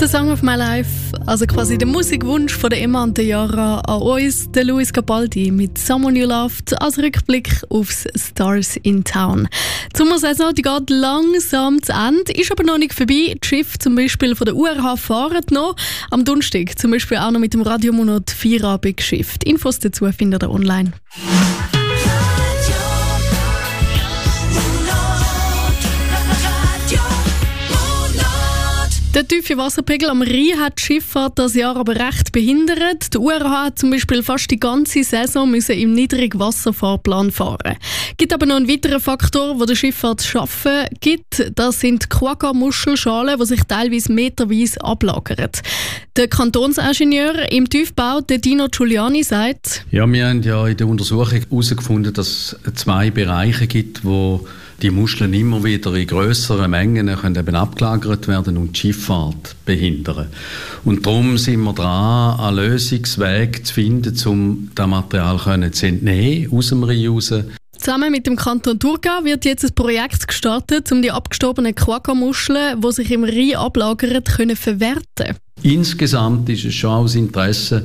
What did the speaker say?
The Song of My Life, also quasi der Musikwunsch von der Emma und der Yara an uns, der Luis Capaldi mit Someone You Loved als Rückblick aufs Stars in Town. Die Sommersaison die geht langsam zu Ende, ist aber noch nicht vorbei. Die Schiffe zum Beispiel von der URH fahren noch. Am Donnerstag zum Beispiel auch noch mit dem Radiomonat Feierabend geschifft. Infos dazu findet ihr online. Der tiefe Wasserpegel am Rhein hat die Schifffahrt das Jahr aber recht behindert. Die URH hat zum Beispiel fast die ganze Saison im Niedrigwasserfahrplan fahren. Es gibt aber noch einen weiteren Faktor, der der Schifffahrt zu schaffen gibt. Das sind die Quagga-Muschelschalen, die sich teilweise meterweise ablagern. Der Kantonsingenieur im Tiefbau, der Dino Giuliani, sagt: Ja, wir haben ja in der Untersuchung herausgefunden, dass es 2 Bereiche gibt, wo die Muscheln immer wieder in grösseren Mengen können eben abgelagert werden und die Schifffahrt behindern. Und darum sind wir dran, einen Lösungsweg zu finden, um das Material zu entnehmen aus dem Rhein raus. Zusammen mit dem Kanton Thurgau wird jetzt ein Projekt gestartet, um die abgestorbenen Quagga-Muscheln, die sich im Rhein ablagern, verwerten. Insgesamt ist es schon aus Interesse,